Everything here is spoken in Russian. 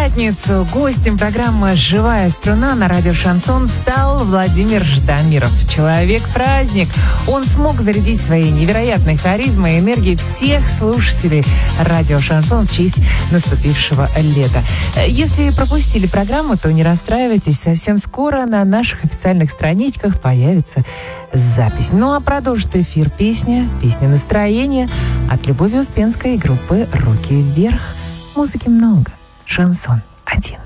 пятницу гостем программы «Живая струна» на радио «Шансон» стал Владимир Ждамиров. Человек-праздник. Он смог зарядить своей невероятной харизмой и энергией всех слушателей радио «Шансон» в честь наступившего лета. Если пропустили программу, то не расстраивайтесь. Совсем скоро на наших официальных страничках появится запись. Ну а продолжит эфир песня настроения от Любови Успенской и группы «Руки вверх». Музыки много. Шансон 1.